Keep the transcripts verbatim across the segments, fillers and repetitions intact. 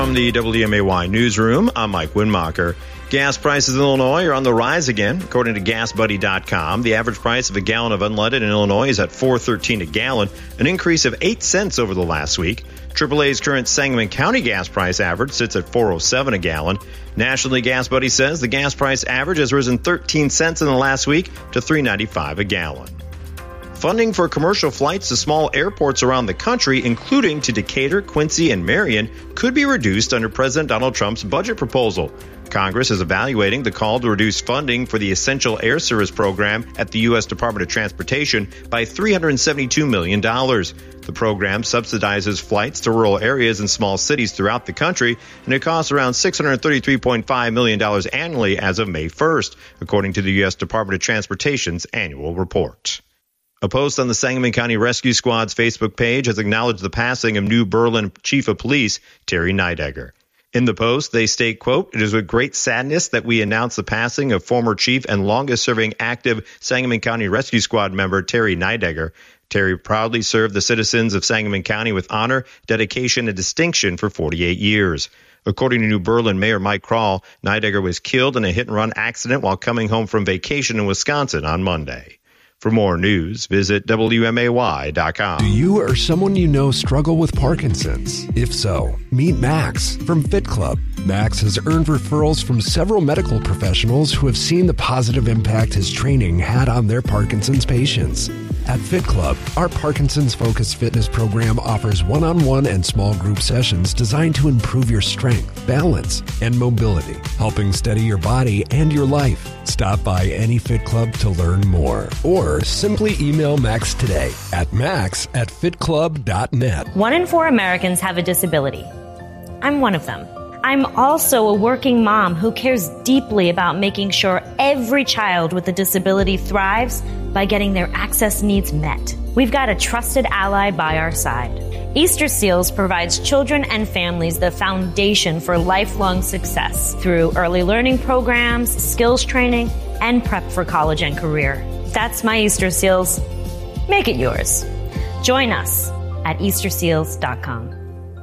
From the W M A Y newsroom, I'm Mike Winmacher. Gas prices in Illinois are on the rise again. According to gas buddy dot com, the average price of a gallon of unleaded in Illinois is at four thirteen a gallon, an increase of eight cents over the last week. triple A's current Sangamon County gas price average sits at four oh seven a gallon. Nationally, Gas Buddy says the gas price average has risen thirteen cents in the last week to three ninety-five a gallon. Funding for commercial flights to small airports around the country, including to Decatur, Quincy, and Marion, could be reduced under President Donald Trump's budget proposal. Congress is evaluating the call to reduce funding for the Essential Air Service program at the U S Department of Transportation by three hundred seventy-two million dollars. The program subsidizes flights to rural areas and small cities throughout the country, and it costs around six hundred thirty-three point five million dollars annually as of May first, according to the U S Department of Transportation's annual report. A post on the Sangamon County Rescue Squad's Facebook page has acknowledged the passing of New Berlin Chief of Police Terry Neidegger. In the post, they state, quote, "It is with great sadness that we announce the passing of former chief and longest-serving active Sangamon County Rescue Squad member Terry Neidegger. Terry proudly served the citizens of Sangamon County with honor, dedication, and distinction for forty-eight years. According to New Berlin Mayor Mike Kroll, Neidegger was killed in a hit-and-run accident while coming home from vacation in Wisconsin on Monday. For more news, visit W M A Y dot com. Do you or someone you know struggle with Parkinson's? If so, meet Max from Fit Club. Max has earned referrals from several medical professionals who have seen the positive impact his training had on their Parkinson's patients. At Fit Club, our Parkinson's-focused fitness program offers one-on-one and small group sessions designed to improve your strength, balance, and mobility, helping steady your body and your life. Stop by any Fit Club to learn more, or simply email Max today at max at fit club dot net. One in four Americans have a disability. I'm one of them. I'm also a working mom who cares deeply about making sure every child with a disability thrives by getting their access needs met. We've got a trusted ally by our side. Easter Seals provides children and families the foundation for lifelong success through early learning programs, skills training, and prep for college and career. That's my Easter Seals. Make it yours. Join us at easter seals dot com.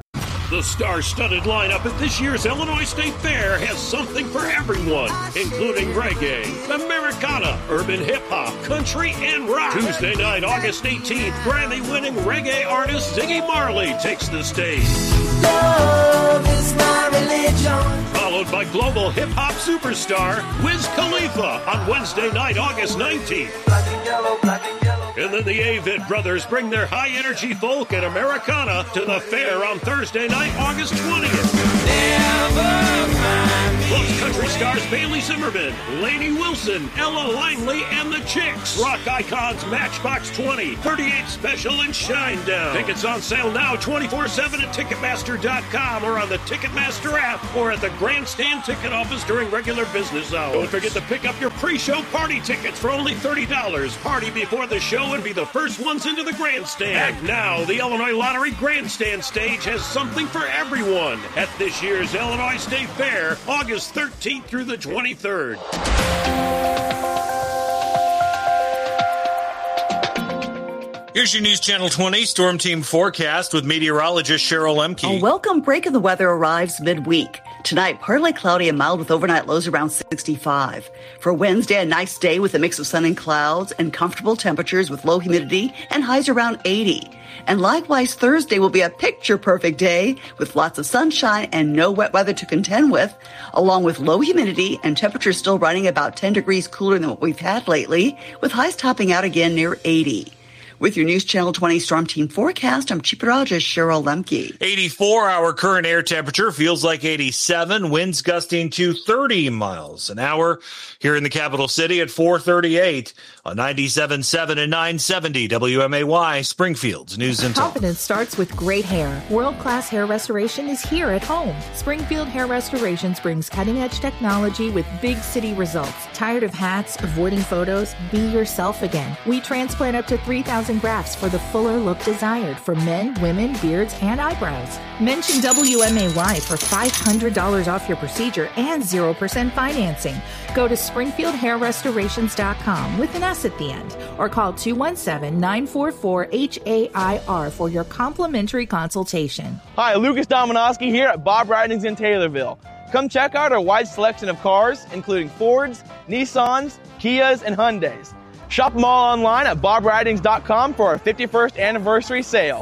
The star-studded lineup at this year's Illinois State Fair has something for everyone, including reggae, Americana, urban hip-hop, country, and rock. Tuesday night, August eighteenth, Grammy-winning reggae artist Ziggy Marley takes the stage. Love is my religion. Followed by global hip-hop superstar Wiz Khalifa on Wednesday night, August nineteenth. Black and yellow, black and yellow. And then the Avett Brothers bring their high-energy folk and Americana to the fair on Thursday night, August twentieth. Never mind me. Plus country stars Bailey Zimmerman, Lainey Wilson, Ella Langley, and the Chicks. Rock icons Matchbox twenty, thirty-eight Special, and Shinedown. Tickets on sale now twenty-four seven at Ticketmaster dot com or on the Ticketmaster app or at the Grandstand Ticket Office during regular business hours. Don't forget to pick up your pre-show party tickets for only thirty dollars. Party before the show and be the first ones into the grandstand. And now, the Illinois Lottery Grandstand stage has something for everyone at this year's Illinois State Fair, August thirteenth through the twenty-third. Here's your News Channel twenty Storm Team forecast with meteorologist Cheryl Lemke. A welcome break of the weather arrives midweek. Tonight, partly cloudy and mild with overnight lows around sixty-five. For Wednesday, a nice day with a mix of sun and clouds and comfortable temperatures with low humidity and highs around eighty. And likewise, Thursday will be a picture-perfect day with lots of sunshine and no wet weather to contend with, along with low humidity and temperatures still running about ten degrees cooler than what we've had lately, with highs topping out again near eighty. With your News Channel twenty Storm Team forecast, I'm meteorologist Cheryl Lemke. eighty-four, our current air temperature feels like eighty-seven. Winds gusting to thirty miles an hour here in the capital city at four thirty-eight on ninety-seven point seven and nine seventy W M A Y, Springfield's News and Talk. Confidence starts with great hair. World-class hair restoration is here at home. Springfield Hair Restorations brings cutting-edge technology with big city results. Tired of hats, avoiding photos? Be yourself again. We transplant up to three thousand grafts for the fuller look desired for men, women, beards, and eyebrows. Mention W M A Y for five hundred dollars off your procedure and zero percent financing. Go to springfield hair restorations dot com with an S S at the end, or call two one seven, nine four four, H A I R for your complimentary consultation. Hi, Lucas Dominowski here at Bob Ridings in Taylorville. Come check out our wide selection of cars, including Fords, Nissans, Kias, and Hyundais. Shop them all online at bob ridings dot com for our fifty-first anniversary sale.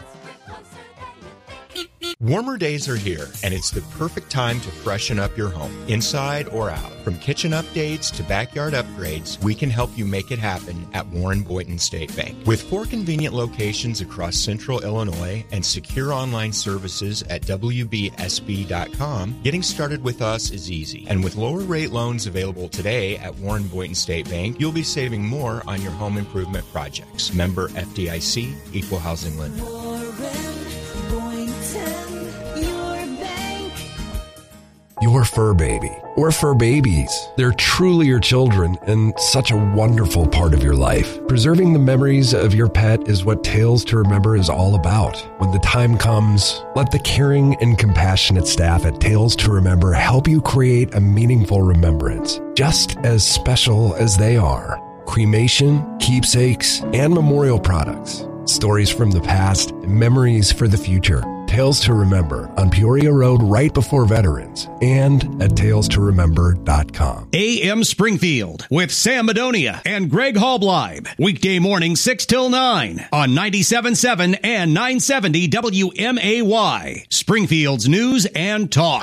Warmer days are here, and it's the perfect time to freshen up your home, inside or out. From kitchen updates to backyard upgrades, we can help you make it happen at Warren Boynton State Bank. With four convenient locations across central Illinois and secure online services at W B S B dot com, getting started with us is easy. And with lower rate loans available today at Warren Boynton State Bank, you'll be saving more on your home improvement projects. Member F D I C, Equal Housing Lender. Your fur baby, or fur babies. They're truly your children and such a wonderful part of your life. Preserving the memories of your pet is what Tales to Remember is all about. When the time comes, let the caring and compassionate staff at Tales to Remember help you create a meaningful remembrance, just as special as they are. Cremation, keepsakes, and memorial products. Stories from the past, memories for the future. Tales to Remember on Peoria Road right before Veterans and at tales to remember dot com. A M Springfield with Sam Madonia and Greg Halbleib. Weekday morning six till nine on ninety-seven point seven and nine seventy W M A Y. Springfield's News and Talk.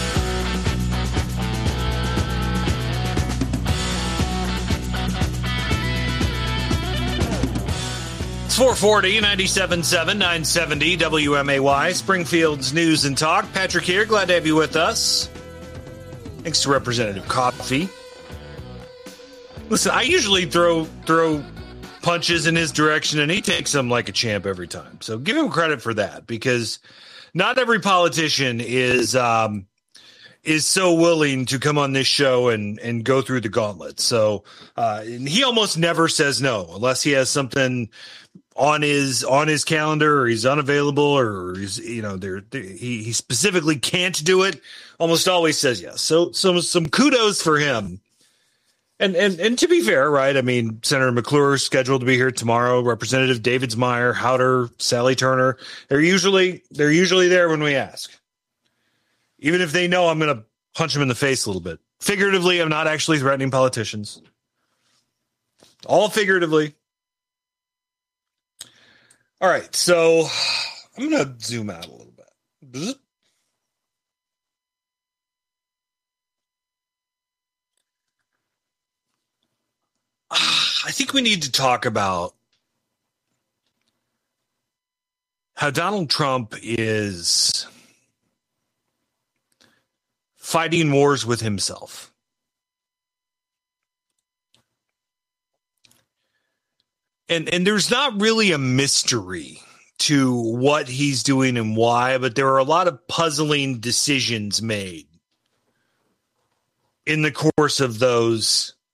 four forty, ninety-seven point seven, nine seventy W M A Y, Springfield's News and Talk. Patrick here, glad to have you with us. Thanks to Representative Coffey. Listen, I usually throw throw punches in his direction, and he takes them like a champ every time. So give him credit for that, because not every politician is um, is so willing to come on this show and, and go through the gauntlet. So uh, and he almost never says no, unless he has something on his on his calendar, or he's unavailable, or he's, you know, there he, he specifically can't do it. Almost always says yes. So some some kudos for him. And and and to be fair, right? I mean, Senator McClure is scheduled to be here tomorrow. Representative Davidsmeyer, Howder, Sally Turner, they're usually they're usually there when we ask, even if they know I'm going to punch them in the face a little bit. Figuratively, I'm not actually threatening politicians. All figuratively. All right, so I'm going to zoom out a little bit. I think we need to talk about how Donald Trump is fighting wars with himself. And and there's not really a mystery to what he's doing and why, but there are a lot of puzzling decisions made in the course of those